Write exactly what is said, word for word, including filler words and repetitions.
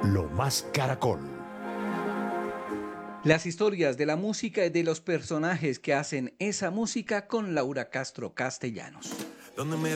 Lo Más Caracol. Las historias de la música y de los personajes que hacen esa música con Laura Castro Castellanos.